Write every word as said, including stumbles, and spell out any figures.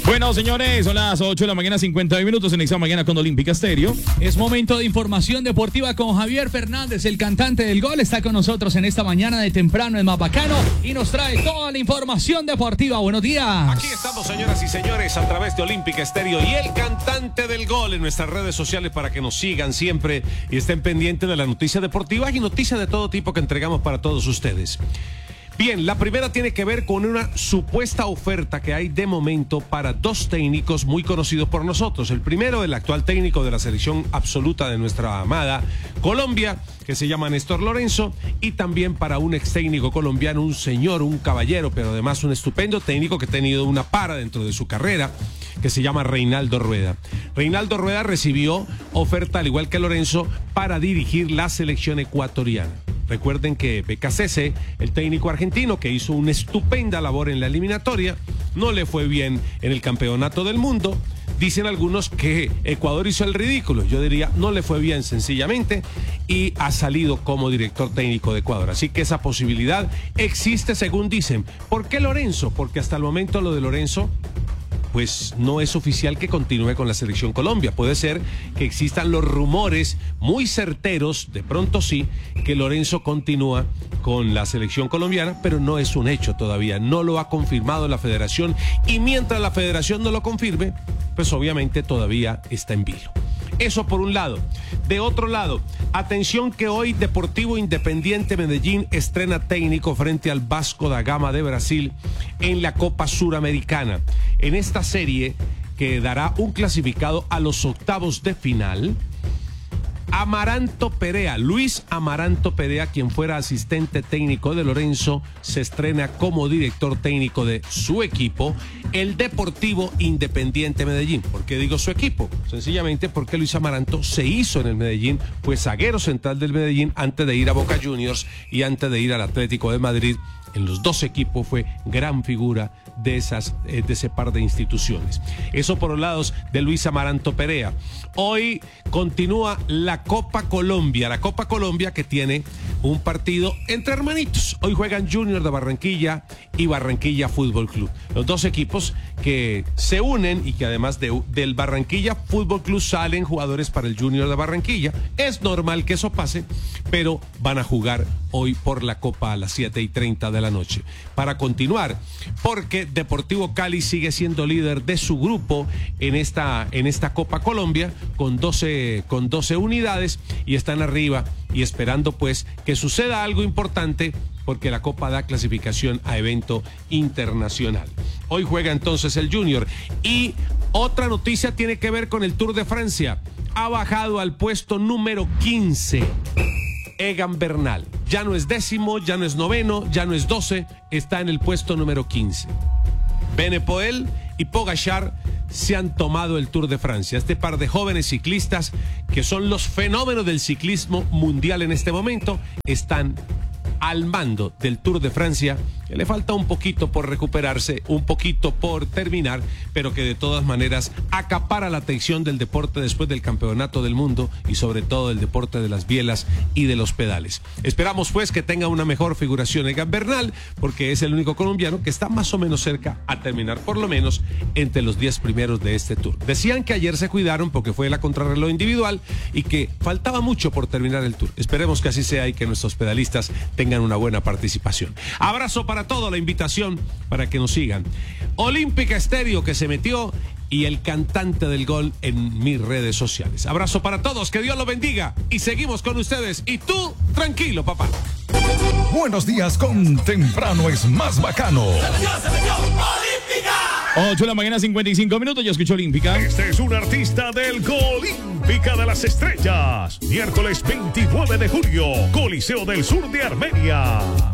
Bueno, señores, son las ocho de la mañana, cincuenta y nueve minutos en esta mañana con Olímpica Estéreo. Es momento de información deportiva con Javier Fernández, el cantante del gol. Está con nosotros en esta mañana de temprano en Más Bacano y nos trae toda la información deportiva. Buenos días. Aquí estamos, señoras y señores, a través de Olímpica Estéreo y el cantante del gol en nuestras redes sociales para que nos sigan siempre y estén pendientes de las noticias deportivas y noticias de todo tipo que entregamos para todos ustedes. Bien, la primera tiene que ver con una supuesta oferta que hay de momento para dos técnicos muy conocidos por nosotros. El primero, el actual técnico de la selección absoluta de nuestra amada Colombia, que se llama Néstor Lorenzo, y también para un ex técnico colombiano, un señor, un caballero, pero además un estupendo técnico que ha tenido una para dentro de su carrera, que se llama Reinaldo Rueda. Reinaldo Rueda recibió oferta, al igual que Lorenzo, para dirigir la selección ecuatoriana. Recuerden que Becasese, el técnico argentino que hizo una estupenda labor en la eliminatoria, no le fue bien en el campeonato del mundo. Dicen algunos que Ecuador hizo el ridículo. Yo diría, no le fue bien sencillamente y ha salido como director técnico de Ecuador. Así que esa posibilidad existe según dicen. ¿Por qué Lorenzo? Porque hasta el momento lo de Lorenzo pues no es oficial que continúe con la selección Colombia. Puede ser que existan los rumores muy certeros, de pronto sí, que Lorenzo continúa con la selección colombiana, pero no es un hecho todavía, no lo ha confirmado la federación y mientras la federación no lo confirme, pues obviamente todavía está en vilo. Eso por un lado. De otro lado, atención que hoy Deportivo Independiente Medellín estrena técnico frente al Vasco da Gama de Brasil en la Copa Suramericana. En esta serie que dará un clasificado a los octavos de final, Amaranto Perea, Luis Amaranto Perea, quien fuera asistente técnico de Lorenzo, se estrena como director técnico de su equipo, el Deportivo Independiente Medellín. ¿Por qué digo su equipo? Sencillamente porque Luis Amaranto se hizo en el Medellín, fue zaguero central del Medellín antes de ir a Boca Juniors y antes de ir al Atlético de Madrid. En los dos equipos fue gran figura de, esas, de ese par de instituciones. Eso por los lados de Luis Amaranto Perea. Hoy continúa la Copa Colombia, la Copa Colombia que tiene un partido entre hermanitos. Hoy juegan Junior de Barranquilla y Barranquilla Fútbol Club. Los dos equipos que se unen y que además de, del Barranquilla Fútbol Club salen jugadores para el Junior de Barranquilla. Es normal que eso pase, pero van a jugar hoy por la Copa a las siete y treinta de la noche. Para continuar, porque Deportivo Cali sigue siendo líder de su grupo en esta, en esta Copa Colombia con doce, con doce unidades y están arriba y esperando pues que suceda algo importante porque la Copa da clasificación a evento internacional. Hoy juega entonces el Junior. Y otra noticia tiene que ver con el Tour de Francia. Ha bajado al puesto número quince. Egan Bernal. Ya no es décimo, ya no es noveno, ya no es doce, está en el puesto número quince. Benepoel y Pogačar se han tomado el Tour de Francia. Este par de jóvenes ciclistas que son los fenómenos del ciclismo mundial en este momento están al mando del Tour de Francia, que le falta un poquito por recuperarse, un poquito por terminar, pero que de todas maneras acapara la atención del deporte después del campeonato del mundo y sobre todo del deporte de las bielas y de los pedales. Esperamos pues que tenga una mejor figuración Egan Bernal, porque es el único colombiano que está más o menos cerca a terminar por lo menos entre los diez primeros de este Tour. Decían que ayer se cuidaron porque fue la contrarreloj individual y que faltaba mucho por terminar el Tour. Esperemos que así sea y que nuestros pedalistas tengan una buena participación. Abrazo para todos, la invitación para que nos sigan. Olímpica Estéreo que se metió y el cantante del gol en mis redes sociales. Abrazo para todos, que Dios los bendiga y seguimos con ustedes. Y tú, tranquilo, papá. Buenos días con Temprano es Más Bacano. ocho de la mañana, cincuenta y cinco minutos, yo escucho Olímpica. Este es un artista del Olímpica de las Estrellas. Miércoles veintinueve de julio, Coliseo del Sur de Armenia.